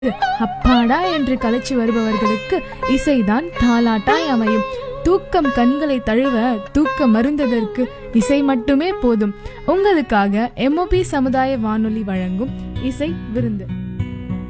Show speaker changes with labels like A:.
A: அப்பாடா என்று கலைச்சி வருபவர்களுக்கு இசைதான் தாலாட்டாய் அமையும். தூக்கம் கண்களை தழுவ தூக்க மருந்ததற்கு இசை மட்டுமே போதும். உங்களுக்காக MOP சமுதாய வானொலி வழங்கும் இசை விருந்து.